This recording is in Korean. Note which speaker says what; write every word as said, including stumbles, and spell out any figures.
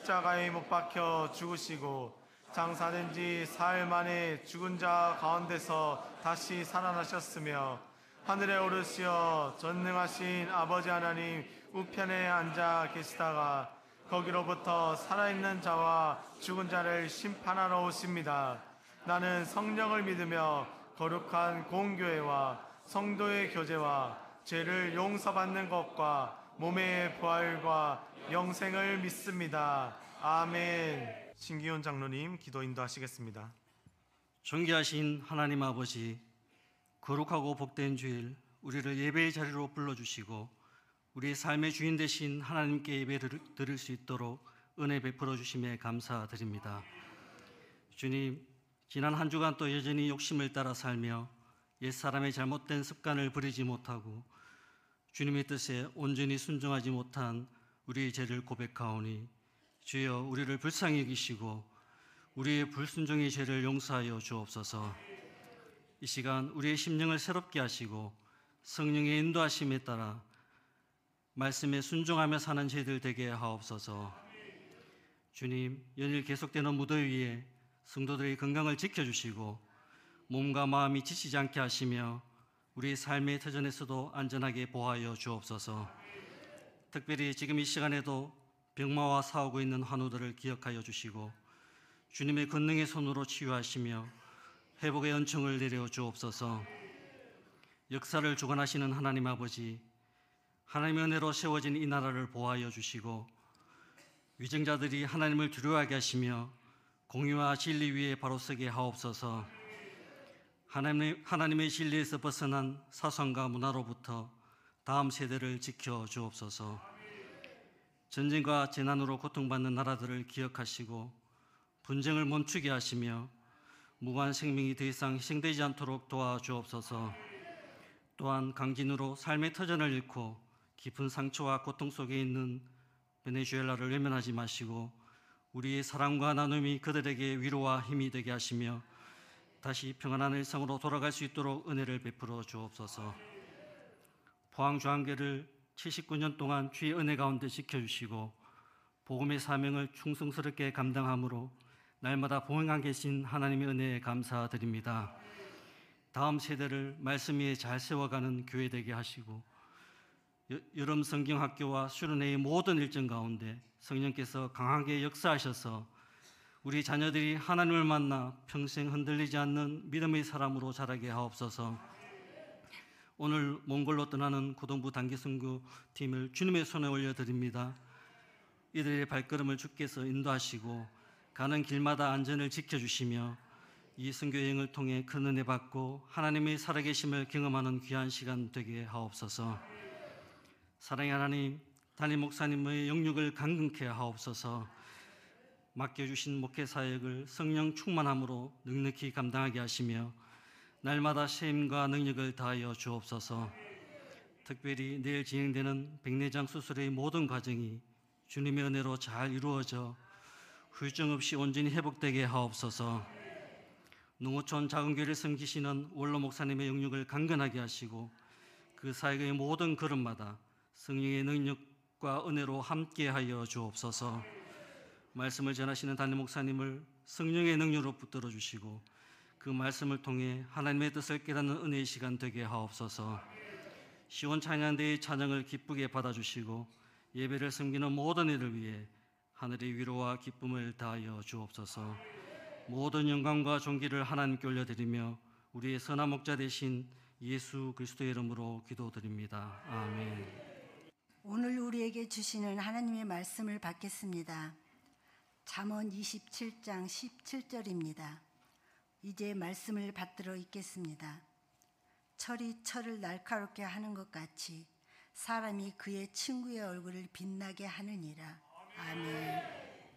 Speaker 1: 십자가에 못 박혀 죽으시고 장사된 지 사흘 만에 죽은 자 가운데서 다시 살아나셨으며 하늘에 오르시어 전능하신 아버지 하나님 우편에 앉아 계시다가 거기로부터 살아있는 자와 죽은 자를 심판하러 오십니다. 나는 성령을 믿으며 거룩한 공교회와 성도의 교제와 죄를 용서받는 것과 몸의 부활과 영생을 믿습니다. 아멘. 신기훈 장로님 기도 인도하시겠습니다.
Speaker 2: 존귀하신 하나님 아버지, 거룩하고 복된 주일 우리를 예배의 자리로 불러주시고 우리의 삶의 주인 되신 하나님께 예배를 드릴 수 있도록 은혜 베풀어 주심에 감사드립니다. 주님, 지난 한 주간 또 여전히 욕심을 따라 살며 옛사람의 잘못된 습관을 버리지 못하고 주님의 뜻에 온전히 순종하지 못한 우리의 죄를 고백하오니 주여 우리를 불쌍히 여기시고 우리의 불순종의 죄를 용서하여 주옵소서. 이 시간 우리의 심령을 새롭게 하시고 성령의 인도하심에 따라 말씀에 순종하며 사는 죄들 되게 하옵소서. 주님, 연일 계속되는 무더위에 성도들의 건강을 지켜주시고 몸과 마음이 지치지 않게 하시며 우리 삶의 터전에서도 안전하게 보호하여 주옵소서. 특별히 지금 이 시간에도 병마와 싸우고 있는 환우들을 기억하여 주시고 주님의 권능의 손으로 치유하시며 회복의 은총을 내려 주옵소서. 역사를 주관하시는 하나님 아버지, 하나님의 은혜로 세워진 이 나라를 보호하여 주시고 위정자들이 하나님을 두려워하게 하시며 공의와 진리 위에 바로 서게 하옵소서. 하나님, 하나님의 진리에서 벗어난 사상과 문화로부터 다음 세대를 지켜 주옵소서. 전쟁과 재난으로 고통받는 나라들을 기억하시고 분쟁을 멈추게 하시며 무고한 생명이 더 이상 희생되지 않도록 도와주옵소서. 또한 강진으로 삶의 터전을 잃고 깊은 상처와 고통 속에 있는 베네수엘라를 외면하지 마시고 우리의 사랑과 나눔이 그들에게 위로와 힘이 되게 하시며 다시 평안한 일상으로 돌아갈 수 있도록 은혜를 베풀어 주옵소서. 포항주한교를 칠십구 년 동안 주의 은혜 가운데 지켜주시고 복음의 사명을 충성스럽게 감당함으로 날마다 보행하고 계신 하나님의 은혜에 감사드립니다. 다음 세대를 말씀 위에 잘 세워가는 교회 되게 하시고 여름 성경학교와 수련회의 모든 일정 가운데 성령께서 강하게 역사하셔서 우리 자녀들이 하나님을 만나 평생 흔들리지 않는 믿음의 사람으로 자라게 하옵소서. 오늘 몽골로 떠나는 고등부 단기선교팀을 주님의 손에 올려드립니다. 이들의 발걸음을 주께서 인도하시고 가는 길마다 안전을 지켜주시며 이 선교여행을 통해 큰 은혜 받고 하나님의 살아계심을 경험하는 귀한 시간 되게 하옵소서. 사랑의 하나님, 담임 목사님의 영육을 강건케 하옵소서. 맡겨주신 목회사역을 성령 충만함으로 넉넉히 감당하게 하시며 날마다 세임과 능력을 다하여 주옵소서. 특별히 내일 진행되는 백내장 수술의 모든 과정이 주님의 은혜로 잘 이루어져 후유증 없이 온전히 회복되게 하옵소서. 농어촌 작은 교회를 섬기시는 원로 목사님의 영육을 강건하게 하시고 그 사역의 모든 걸음마다 성령의 능력과 은혜로 함께하여 주옵소서. 말씀을 전하시는 담임 목사님을 성령의 능력으로 붙들어 주시고 그 말씀을 통해 하나님의 뜻을 깨닫는 은혜의 시간 되게 하옵소서. 시온 찬양대의 찬양을 기쁘게 받아주시고 예배를 섬기는 모든 이를 위해 하늘의 위로와 기쁨을 다하여 주옵소서. 모든 영광과 존귀를 하나님께 올려드리며 우리의 선한 목자 되신 예수 그리스도의 이름으로 기도드립니다. 아멘.
Speaker 3: 오늘 우리에게 주시는 하나님의 말씀을 받겠습니다. 잠언 이십칠 장 십칠 절입니다. 이제 말씀을 받들어 읽겠습니다. 철이 철을 날카롭게 하는 것 같이 사람이 그의 친구의 얼굴을 빛나게 하느니라. 아멘.